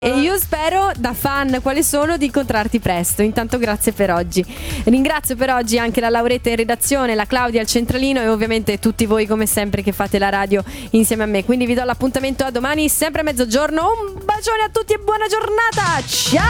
E io spero, da fan quali sono, di incontrarti presto. Intanto grazie per oggi. Ringrazio per oggi anche la Lauretta in redazione, la Claudia al centralino e ovviamente tutti voi come sempre che fate la radio insieme a me. Quindi vi do l'appuntamento a domani sempre a mezzogiorno. Un bacione a tutti e buona giornata. Ciao!